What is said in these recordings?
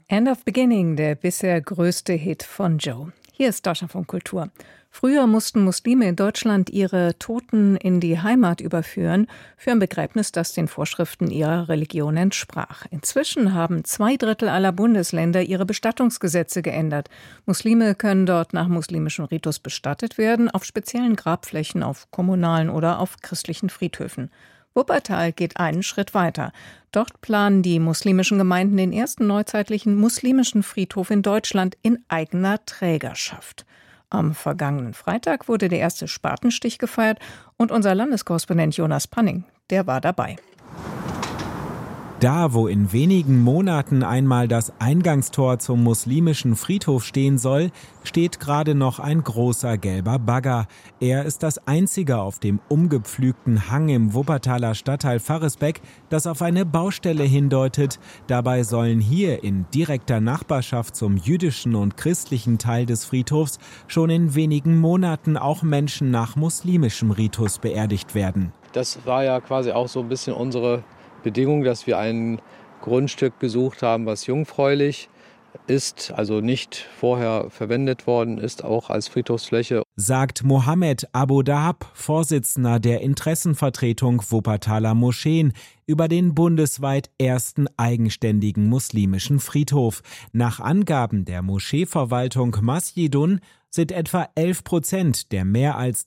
End of Beginning, der bisher größte Hit von Joe. Hier ist Deutschlandfunk Kultur. Früher mussten Muslime in Deutschland ihre Toten in die Heimat überführen für ein Begräbnis, das den Vorschriften ihrer Religion entsprach. Inzwischen haben 2/3 aller Bundesländer ihre Bestattungsgesetze geändert. Muslime können dort nach muslimischem Ritus bestattet werden, auf speziellen Grabflächen, auf kommunalen oder auf christlichen Friedhöfen. Wuppertal geht einen Schritt weiter. Dort planen die muslimischen Gemeinden den ersten neuzeitlichen muslimischen Friedhof in Deutschland in eigener Trägerschaft. Am vergangenen Freitag wurde der erste Spatenstich gefeiert und unser Landeskorrespondent Jonas Panning, der war dabei. Da, wo in wenigen Monaten einmal das Eingangstor zum muslimischen Friedhof stehen soll, steht gerade noch ein großer gelber Bagger. Er ist das einzige auf dem umgepflügten Hang im Wuppertaler Stadtteil Varresbeck, das auf eine Baustelle hindeutet. Dabei sollen hier in direkter Nachbarschaft zum jüdischen und christlichen Teil des Friedhofs schon in wenigen Monaten auch Menschen nach muslimischem Ritus beerdigt werden. Das war ja quasi auch so ein bisschen unsere Bedingung, dass wir ein Grundstück gesucht haben, was jungfräulich ist, also nicht vorher verwendet worden ist, auch als Friedhofsfläche. Sagt Mohammed Abu Dahab, Vorsitzender der Interessenvertretung Wuppertaler Moscheen, über den bundesweit ersten eigenständigen muslimischen Friedhof. Nach Angaben der Moscheeverwaltung Masjidun sind etwa 11% der mehr als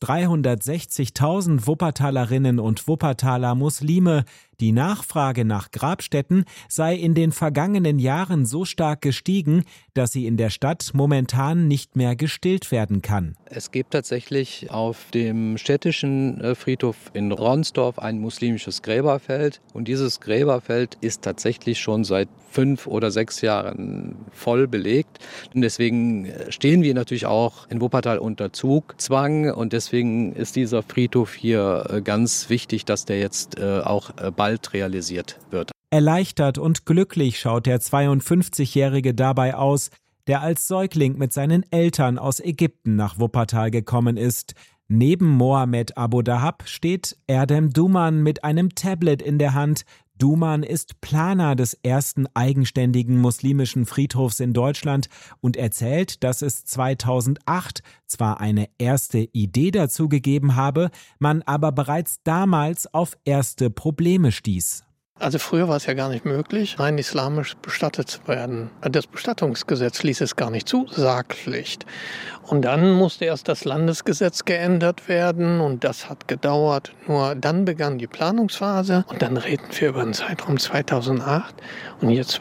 360.000 Wuppertalerinnen und Wuppertaler Muslime. Die Nachfrage nach Grabstätten sei in den vergangenen Jahren so stark gestiegen, dass sie in der Stadt momentan nicht mehr gestillt werden kann. Es gibt tatsächlich auf dem städtischen Friedhof in Ronsdorf ein muslimisches Gräberfeld. Und dieses Gräberfeld ist tatsächlich schon seit 5 oder 6 Jahren voll belegt. Und deswegen stehen wir natürlich auch in Wuppertal unter Zugzwang. Und deswegen ist dieser Friedhof hier ganz wichtig, dass der jetzt auch bald realisiert wird. Erleichtert und glücklich schaut der 52-Jährige dabei aus, der als Säugling mit seinen Eltern aus Ägypten nach Wuppertal gekommen ist. Neben Mohammed Abu Dahab steht Erdem Duman mit einem Tablet in der Hand. Duman ist Planer des ersten eigenständigen muslimischen Friedhofs in Deutschland und erzählt, dass es 2008 zwar eine erste Idee dazu gegeben habe, man aber bereits damals auf erste Probleme stieß. Also früher war es ja gar nicht möglich, rein islamisch bestattet zu werden. Das Bestattungsgesetz ließ es gar nicht zu, Sargpflicht. Und dann musste erst das Landesgesetz geändert werden und das hat gedauert. Nur dann begann die Planungsphase und dann reden wir über einen Zeitraum 2008 und jetzt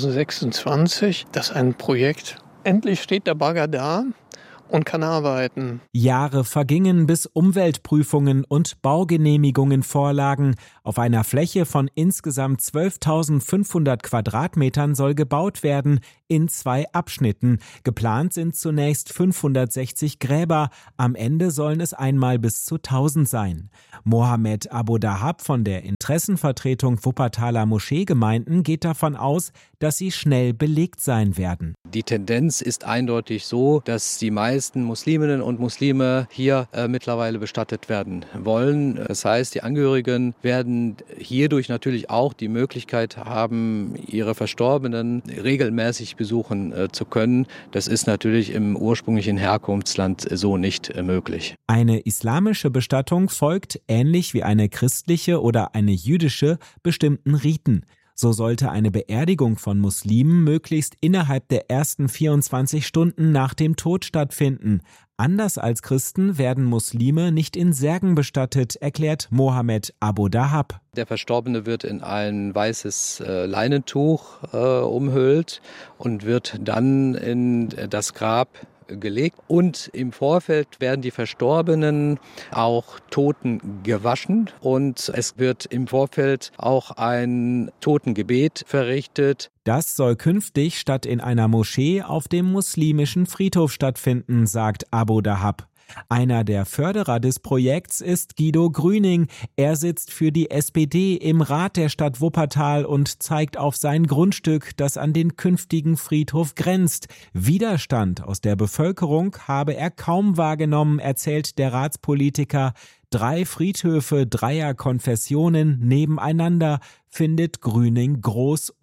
2026. Das ist ein Projekt. Endlich steht der Bagger da und kann arbeiten. Jahre vergingen, bis Umweltprüfungen und Baugenehmigungen vorlagen. Auf einer Fläche von insgesamt 12.500 Quadratmetern soll gebaut werden, in 2 Abschnitten. Geplant sind zunächst 560 Gräber. Am Ende sollen es einmal bis zu 1.000 sein. Mohammed Abu Dahab von der Interessenvertretung Wuppertaler Moscheegemeinden geht davon aus, dass sie schnell belegt sein werden. Die Tendenz ist eindeutig so, dass die meisten Musliminnen und Muslime hier mittlerweile bestattet werden wollen. Das heißt, die Angehörigen werden hierdurch natürlich auch die Möglichkeit haben, ihre Verstorbenen regelmäßig besuchen zu können. Das ist natürlich im ursprünglichen Herkunftsland so nicht möglich. Eine islamische Bestattung folgt, ähnlich wie eine christliche oder eine jüdische, bestimmten Riten. So sollte eine Beerdigung von Muslimen möglichst innerhalb der ersten 24 Stunden nach dem Tod stattfinden. Anders als Christen werden Muslime nicht in Särgen bestattet, erklärt Mohammed Abu Dahab. Der Verstorbene wird in ein weißes Leinentuch umhüllt und wird dann in das Grab gelegt. Und im Vorfeld werden die Verstorbenen auch Toten gewaschen und es wird im Vorfeld auch ein Totengebet verrichtet. Das soll künftig statt in einer Moschee auf dem muslimischen Friedhof stattfinden, sagt Abu Dahab. Einer der Förderer des Projekts ist Guido Grüning. Er sitzt für die SPD im Rat der Stadt Wuppertal und zeigt auf sein Grundstück, das an den künftigen Friedhof grenzt. Widerstand aus der Bevölkerung habe er kaum wahrgenommen, erzählt der Ratspolitiker. 3 Friedhöfe 3er Konfessionen nebeneinander findet Grüning groß und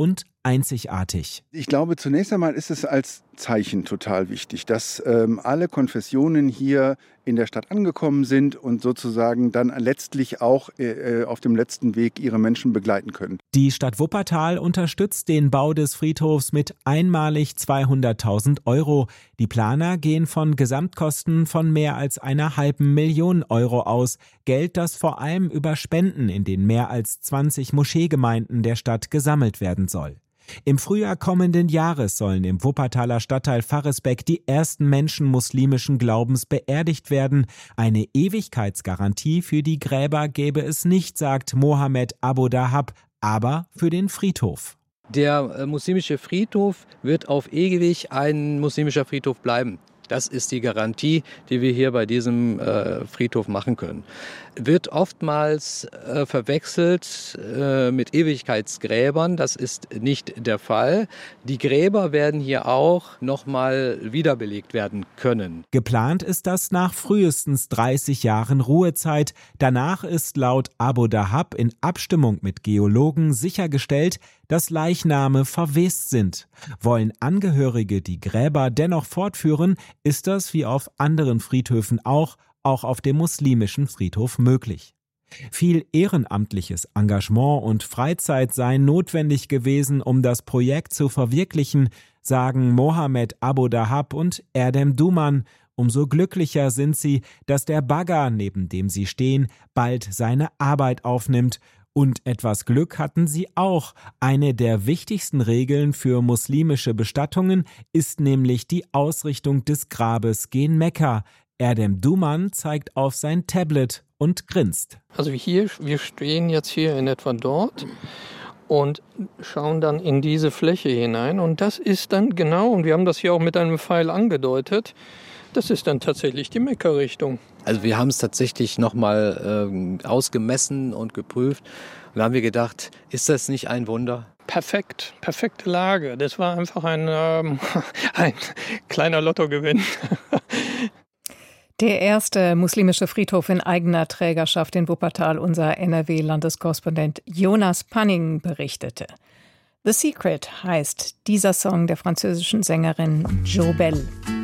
einzigartig. Ich glaube, zunächst einmal ist es als Zeichen total wichtig, dass alle Konfessionen hier in der Stadt angekommen sind und sozusagen dann letztlich auch auf dem letzten Weg ihre Menschen begleiten können. Die Stadt Wuppertal unterstützt den Bau des Friedhofs mit einmalig 200.000 €. Die Planer gehen von Gesamtkosten von mehr als 1,5 Millionen € aus. Geld, das vor allem über Spenden in den mehr als 20 Moscheegemeinden der Stadt gesammelt werden soll. Im Frühjahr kommenden Jahres sollen im Wuppertaler Stadtteil Varresbeck die ersten Menschen muslimischen Glaubens beerdigt werden. Eine Ewigkeitsgarantie für die Gräber gäbe es nicht, sagt Mohammed Abu Dahab, aber für den Friedhof. Der muslimische Friedhof wird auf ewig ein muslimischer Friedhof bleiben. Das ist die Garantie, die wir hier bei diesem Friedhof machen können. Wird oftmals verwechselt mit Ewigkeitsgräbern. Das ist nicht der Fall. Die Gräber werden hier auch nochmal wiederbelegt werden können. Geplant ist das nach frühestens 30 Jahren Ruhezeit. Danach ist laut Abu Dahab in Abstimmung mit Geologen sichergestellt, dass Leichname verwest sind. Wollen Angehörige die Gräber dennoch fortführen, ist das wie auf anderen Friedhöfen auch auf dem muslimischen Friedhof möglich. Viel ehrenamtliches Engagement und Freizeit seien notwendig gewesen, um das Projekt zu verwirklichen, sagen Mohammed Abu Dahab und Erdem Duman. Umso glücklicher sind sie, dass der Bagger, neben dem sie stehen, bald seine Arbeit aufnimmt. Und etwas Glück hatten sie auch. Eine der wichtigsten Regeln für muslimische Bestattungen ist nämlich die Ausrichtung des Grabes gen Mekka. Erdem Duman zeigt auf sein Tablet und grinst. Also wir stehen jetzt hier in etwa dort und schauen dann in diese Fläche hinein. Und das ist dann genau, und wir haben das hier auch mit einem Pfeil angedeutet, das ist dann tatsächlich die Mekka-Richtung. Also wir haben es tatsächlich nochmal ausgemessen und geprüft. Und da haben wir gedacht, ist das nicht ein Wunder? Perfekte Lage. Das war einfach ein kleiner Lottogewinn. Der erste muslimische Friedhof in eigener Trägerschaft in Wuppertal, unser NRW-Landeskorrespondent Jonas Panning berichtete. The Secret heißt dieser Song der französischen Sängerin Jo Bell.